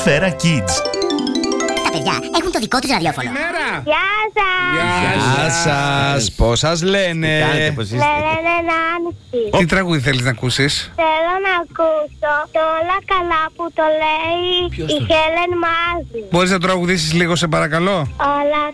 Σφαίρα Kids. Τα παιδιά έχουν το δικό τους ραδιόφωνο. Γεια σας! Γεια σας, πώς σας λένε? Λένε Νάνση. Τι τραγούδι θέλεις να ακούσεις? Θέλω να ακούσω το όλα καλά που το λέει η Χέλεν Μάζη. Μπορείς να τραγουδήσεις λίγο, σε παρακαλώ? Όλα